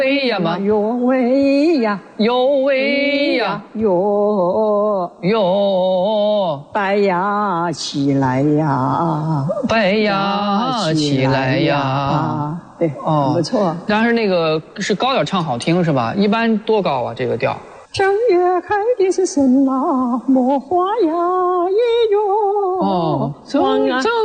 喂呀吗？ 哟喂呀， 哟喂呀，哟， 白呀起来呀， 白呀起来呀。 对，哦，不错。 但是那个是高点唱好听是吧？一般多高啊？这个调？ 正月开的是神呐，莫花呀也哟。 哦，